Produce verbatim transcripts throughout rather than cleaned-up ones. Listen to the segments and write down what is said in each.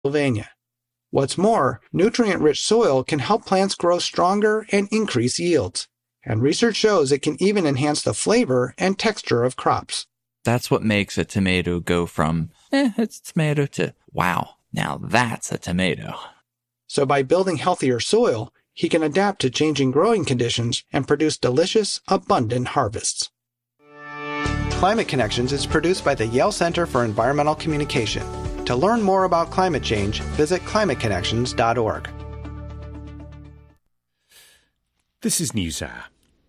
Pennsylvania. What's more, nutrient-rich soil can help plants grow stronger and increase yields. And research shows it can even enhance the flavor and texture of crops. That's what makes a tomato go from, eh, it's a tomato to, wow, now that's a tomato. So by building healthier soil, he can adapt to changing growing conditions and produce delicious, abundant harvests. Climate Connections is produced by the Yale Center for Environmental Communication. To learn more about climate change, visit climate connections dot org. This is NewsHour.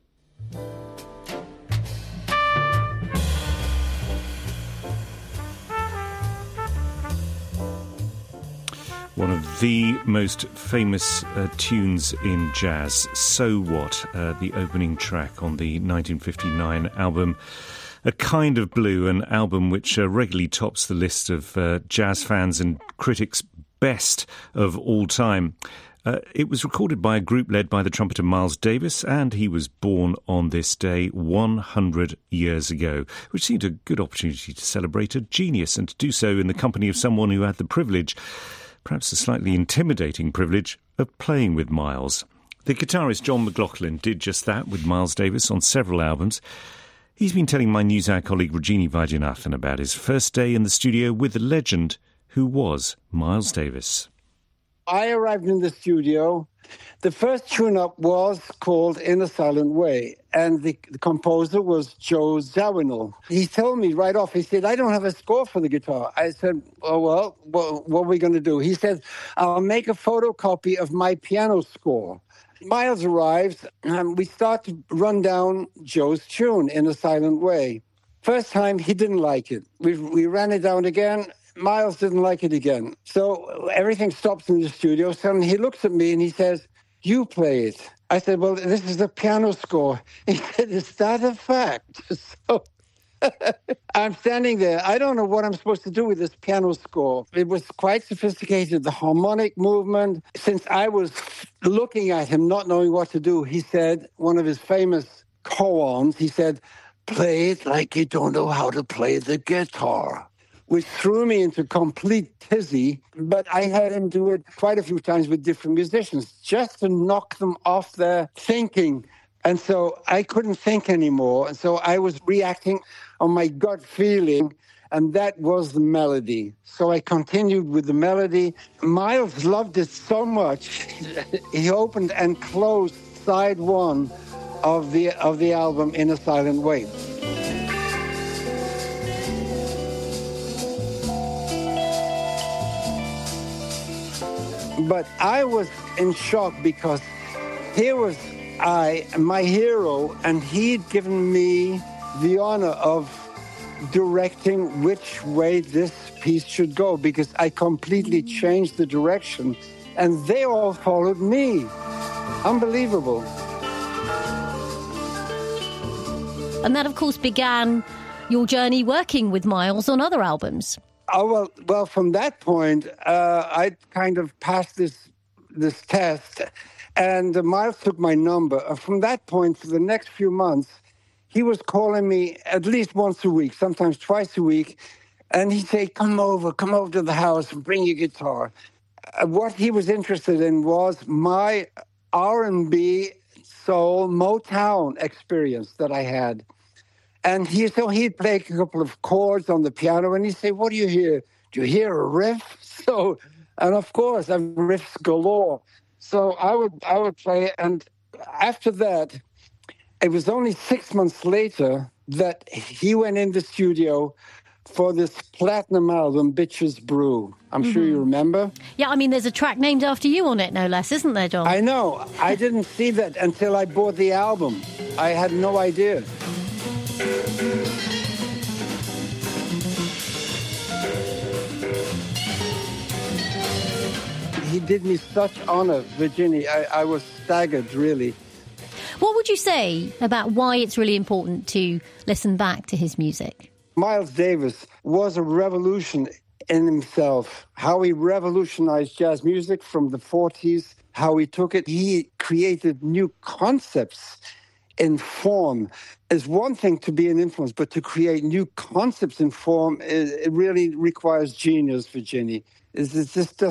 One of the most famous uh, tunes in jazz, So What, uh, the opening track on the nineteen fifty-nine album A Kind of Blue, an album which uh, regularly tops the list of uh, jazz fans and critics' best of all time. Uh, it was recorded by a group led by the trumpeter Miles Davis, and he was born on this day one hundred years ago, which seemed a good opportunity to celebrate a genius and to do so in the company of someone who had the privilege, perhaps a slightly intimidating privilege, of playing with Miles. The guitarist John McLaughlin did just that with Miles Davis on several albums. He's been telling my NewsHour colleague Rajini Vaidyanathan about his first day in the studio with the legend who was Miles Davis. I arrived in the studio. The first tune-up was called In a Silent Way, and the, the composer was Joe Zawinul. He told me right off, he said, I don't have a score for the guitar. I said, oh, well, what, what are we going to do? He said, I'll make a photocopy of my piano score. Miles arrives, and we start to run down Joe's tune In a Silent Way. First time, he didn't like it. We, we ran it down again. Miles didn't like it again. So everything stops in the studio. Suddenly he looks at me and he says, you play it. I said, well, this is the piano score. He said, is that a fact? So I'm standing there. I don't know what I'm supposed to do with this piano score. It was quite sophisticated, the harmonic movement. Since I was looking at him, not knowing what to do, he said, one of his famous koans, he said, play it like you don't know how to play the guitar, which threw me into complete tizzy. But I had him do it quite a few times with different musicians, just to knock them off their thinking. And so I couldn't think anymore. And so I was reacting on my gut feeling, and that was the melody. So I continued with the melody. Miles loved it so much, he opened and closed side one of the of the album In a Silent Way. But I was in shock because here was I, my hero, and he'd given me the honor of directing which way this piece should go, because I completely changed the direction, and they all followed me. Unbelievable. And that, of course, began your journey working with Miles on other albums. Oh, well, well, from that point, uh, I kind of passed this this test, and uh, Miles took my number. Uh, from that point, for the next few months, he was calling me at least once a week, sometimes twice a week, and he'd say, come over, come over to the house and bring your guitar. Uh, what he was interested in was my R and B, soul, Motown experience that I had. And he, so he'd play a couple of chords on the piano, and he'd say, what do you hear? Do you hear a riff? So, and of course, I riffs galore. So I would I would play it, and after that, it was only six months later that he went in the studio for this platinum album, Bitches Brew. I'm mm-hmm. sure you remember. Yeah, I mean, there's a track named after you on it, no less, isn't there, John? I know. I didn't see that until I bought the album. I had no idea. He did me such honor, Virginia. I, I was staggered, really. What would you say about why it's really important to listen back to his music? Miles Davis was a revolution in himself. How he revolutionized jazz music from the forties, how he took it. He created new concepts in form. It's one thing to be an influence, but to create new concepts in form, it, it really requires genius, Virginia. Is it just